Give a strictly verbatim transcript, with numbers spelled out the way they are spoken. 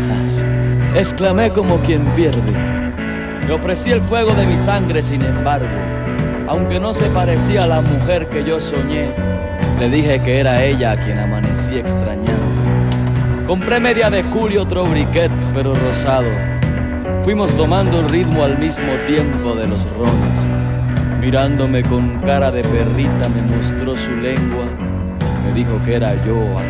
jamás, exclamé como quien pierde. Le ofrecí el fuego de mi sangre, sin embargo, aunque no se parecía a la mujer que yo soñé, le dije que era ella a quien amanecí extrañando. Compré media de Cool y otro briquet, pero rosado. Fuimos tomando el ritmo al mismo tiempo de los rones. Mirándome con cara de perrita me mostró su lengua, me dijo que era yo